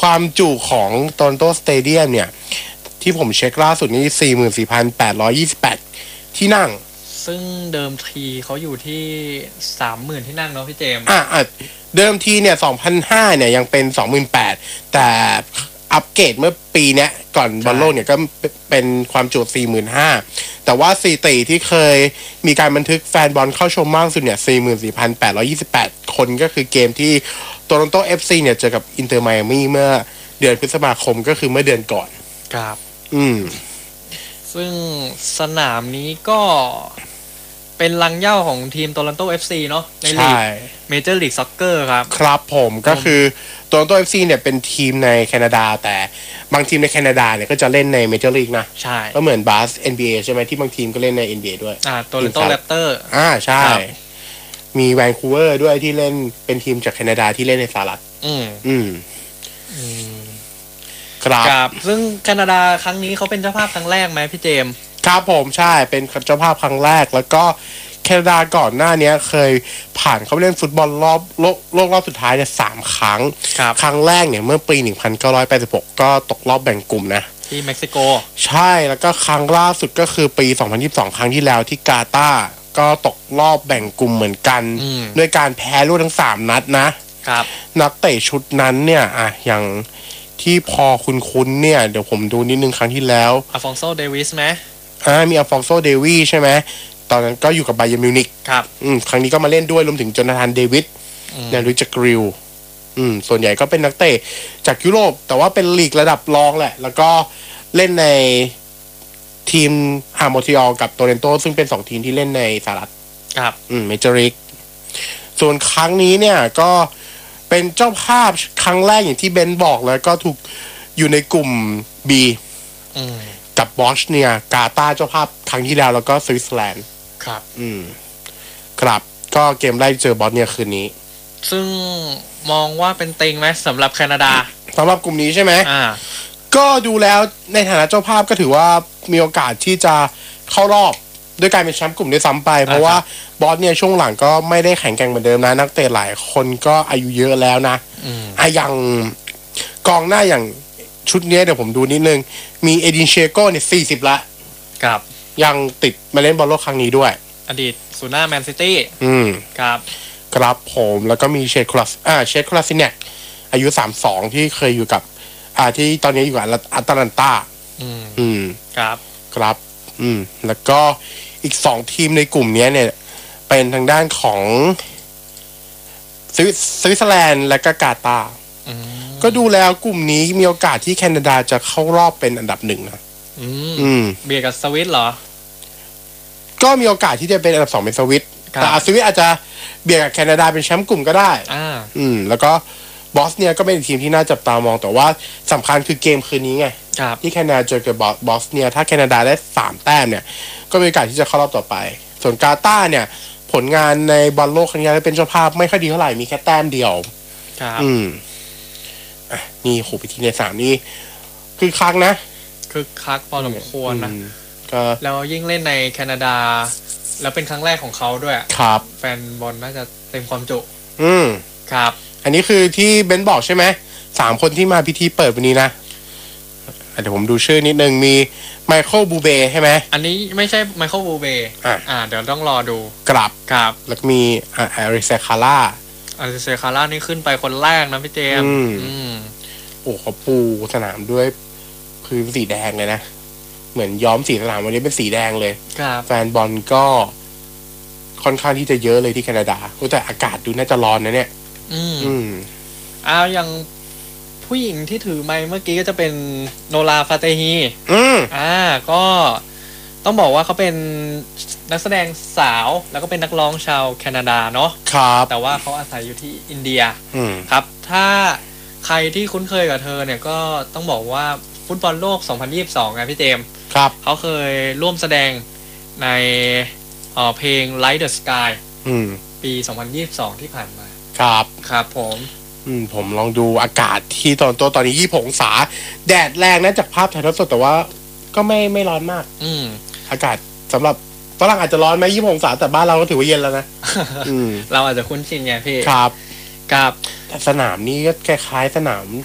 ความจุของโตลอนโตสเตเดียมเนี่ยที่ผมเช็คล่าสุดนี่ 44,828 ที่นั่งซึ่งเดิมทีเขาอยู่ที่ 30,000 ที่นั่งเนาะพี่เจมส์เดิมทีเนี่ย 2005 เนี่ยยังเป็น 28,000 แต่อัปเกรดเมื่อปีเนี้ยก่อนบอลโลกเนี่ยก็เป็นความจุ 45,000 แต่ว่าสถิติที่เคยมีการบันทึกแฟนบอลเข้าชมมากสุดเนี่ย 44,828 คนก็คือเกมที่โตลอนโต FC เนี่ยเจอกับอินเตอร์ไมอามี่เมื่อเดือนพฤษภาคมก็คือเมื่อเดือนก่อนครับซึ่งสนามนี้ก็ เป็นรังเหย้าของทีมโตลอนโต FC เนาะในลีกเมเจอร์ลีกซ็อกเกอร์ครับครับผมก็คือโตลอนโต FC เนี่ยเป็นทีมในแคนาดาแต่บางทีมในแคนาดาเนี่ยก็จะเล่นในเมเจอร์ลีกนะใช่ก็เหมือนบาส NBA ใช่ไหมที่บางทีมก็เล่นใน NBA ด้วยโตลอนโตแรปเตอร์ใช่มีแวนคูเวอร์ด้วยที่เล่นเป็นทีมจากแคนาดาที่เล่นในสหรัฐครับซึ่งแคนาดาครั้งนี้เขาเป็นเจ้าภาพครั้งแรกไหมพี่เจมส์ครับผมใช่เป็นเจ้าภาพครั้งแรกแล้วก็แคนาดาก่อนหน้านี้เคยผ่านเข้าไปเล่นฟุตบอลรอบโลกรอบสุดท้ายเนี่ย3 ครั้งครั้งแรกเนี่ยเมื่อปี 1986 ก็ตกรอบแบ่งกลุ่มนะที่เม็กซิโกใช่แล้วก็ครั้งล่าสุดก็คือปี 2022 ครั้งที่แล้วที่กาตาร์ก็ตกรอบแบ่งกลุ่มเหมือนกันด้วยการแพ้รวดทั้ง3 นัดนะครับนักเตะชุดนั้นเนี่ยอย่างที่พอคุ้นๆเนี่ยเดี๋ยวผมดูนิดนึงครั้งที่แล้วอัลฟองโซเดวิสไหมมีอัลฟองโซเดวิสใช่ไหมตอนนั้นก็อยู่กับไบเยิร์นมิวนิกครับครั้งนี้ก็มาเล่นด้วยรวมถึงโจนาธานเดวิดและริชาร์ดกริลส่วนใหญ่ก็เป็นนักเตะจากยุโรปแต่ว่าเป็นลีกระดับรองแหละแล้วก็เล่นในทีมมอนทรีออลกับโตรอนโตซึ่งเป็น2ทีมที่เล่นในสหรัฐครับเมเจอร์ลีกส่วนครั้งนี้เนี่ยก็เป็นเจ้าภาพครั้งแรกอย่างที่เบนบอกแล้วก็ถูกอยู่ในกลุ่ม B กับบอสเนียกาตาร์เจ้าภาพครั้งที่แล้วแล้วก็สวิตเซอร์แลนด์ครับครับก็เกมไล่เจอบอสเนียคืนนี้ซึ่งมองว่าเป็นเต็งไหมสำหรับแคนาดาสำหรับกลุ่มนี้ใช่ไหมก็ดูแล้วในฐานะเจ้าภาพก็ถือว่ามีโอกาสที่จะเข้ารอบด้วยการเป็นแชมป์กลุ่มด้วยซ้ำไปเพราะว่าบอสเนี่ยช่วงหลังก็ไม่ได้แข็งแกร่งเหมือนเดิมนะนักเตะหลายคนก็อายุเยอะแล้วนะอย่างกองหน้าอย่างชุดนี้เดี๋ยวผมดูนิดนึงมีเอดินเชโก้เนี่ย40ละครับยังติดมาเล่นบอลโลกครั้งนี้ด้วยอดีตศูนย์หน้าแมนซิตี้ครับครับผมแล้วก็มีเชคคลาสซิเนกอายุ32ที่เคยอยู่กับที่ตอนนี้อยู่กับอัตแลนตาครับแล้วก็อีก2ทีมในกลุ่มนี้เนี่ยเป็นทางด้านของสวิตเซอร์แลนด์และก็กาตาร์ก็ดูแล้วกลุ่มนี้มีโอกาสที่แคนาดาจะเข้ารอบเป็นอันดับ1นะเบียดกับสวิตเหรอก็มีโอกาสที่จะเป็นอันดับ2เป็นสวิตแต่สวิตอาจจะเบียดกับแคนาดาเป็นแชมป์กลุ่มก็ได้แล้วก็บอสเนียก็เป็นทีมที่น่าจับตามองแต่ว่าสำคัญคือเกมคืนนี้ไงที่แคนาดาเจอกับบอสเนียถ้าแคนาดาได้3 แต้มเนี่ยก็มีโอกาสที่จะเข้ารอบต่อไปส่วนกาตาร์เนี่ยผลงานในบอลโลกครั้งนี้เป็นเจ้าภาพไม่ค่อยดีเท่าไหร่มีแค่แต้มเดียวนี่โหไปทีใน3นี่คือคักนะคือคักพอสมควรนะแล้วยิ่งเล่นในแคนาดาแล้วเป็นครั้งแรกของเขาด้วยครับแฟนบอลน่าจะเต็มความจุครับอันนี้คือที่เบนบอกใช่ไหม3 คนที่มาพิธีเปิดวันนี้นะเดี๋ยวผมดูชื่อนิดนึงมีไมเคิลบูเบใช่ไหมอันนี้ไม่ใช่ไมเคิลบูเบเดี๋ยวต้องรอดูครับแล้วก็มีอาริเซคาร่านี่ขึ้นไปคนแรกนะพี่เจมโอ้เขาปูสนามด้วยพื้นสีแดงเลยนะเหมือนย้อมสีสนามวันนี้เป็นสีแดงเลยแฟนบอลก็ค่อนข้างที่จะเยอะเลยที่แคนาดาแต่อากาศดูน่าจะร้อนนะเนี่ยอย่างผู้หญิงที่ถือไมค์เมื่อกี้ก็จะเป็นโนราฟาเตฮีก็ต้องบอกว่าเขาเป็นนักแสดงสาวแล้วก็เป็นนักร้องชาวแคนาดาเนาะแต่ว่าเขาอาศัยอยู่ที่อินเดียครับถ้าใครที่คุ้นเคยกับเธอเนี่ยก็ต้องบอกว่าฟุตบอลโลก 2022 ไงพี่เจมส์เขาเคยร่วมแสดงในเพลง Light the Sky ปี 2022 ที่ผ่านมาครับผมลองดูอากาศที่ตอนนี้26 องศาแดดแรงนะจากภาพถ่ายทอดสดแต่ว่าก็ไม่ร้อนมากอากาศสำหรับฝรั่งอาจจะร้อนไหม26 องศาแต่บ้านเราก็ถือว่าเย็นแล้วนะเราอาจจะคุ้นชินไงพี่ครับแต่สนามนี้ก็คล้ายๆสนาม